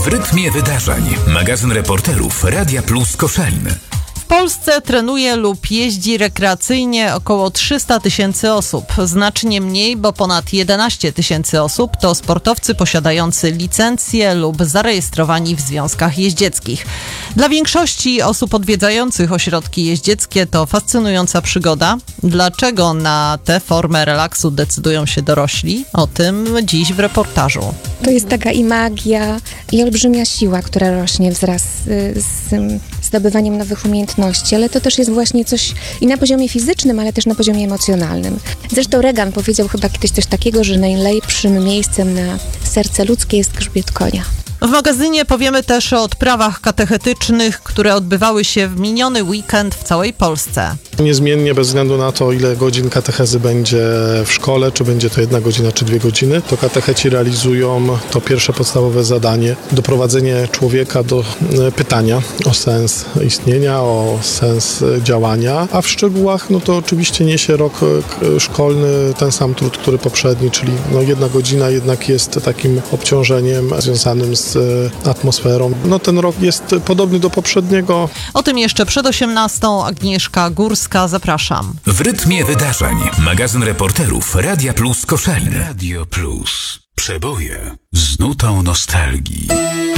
W rytmie wydarzeń. Magazyn reporterów Radia Plus Koszalin. W Polsce trenuje lub jeździ rekreacyjnie około 300 000 osób. Znacznie mniej, bo ponad 11 000 osób to sportowcy posiadający licencje lub zarejestrowani w związkach jeździeckich. Dla większości osób odwiedzających ośrodki jeździeckie to fascynująca przygoda. Dlaczego na tę formę relaksu decydują się dorośli? O tym dziś w reportażu. To jest taka i magia, i olbrzymia siła, która rośnie wraz z zdobywaniem nowych umiejętności, ale to też jest właśnie coś i na poziomie fizycznym, ale też na poziomie emocjonalnym. Zresztą Reagan powiedział chyba kiedyś coś takiego, że najlepszym miejscem na serce ludzkie jest grzbiet konia. W magazynie powiemy też o odprawach katechetycznych, które odbywały się w miniony weekend w całej Polsce. Niezmiennie, bez względu na to, ile godzin katechezy będzie w szkole, czy będzie to 1 godzina, czy 2 godziny, to katecheci realizują to pierwsze podstawowe zadanie, doprowadzenie człowieka do pytania o sens istnienia, o sens działania, a w szczegółach, to oczywiście niesie rok szkolny ten sam trud, który poprzedni, czyli 1 godzina jednak jest takim obciążeniem związanym z atmosferą. Ten rok jest podobny do poprzedniego. O tym jeszcze przed 18. Agnieszka Górska, zapraszam. W rytmie wydarzeń. Magazyn reporterów Radia Plus Koszalin. Radio Plus. Przeboje z nutą nostalgii.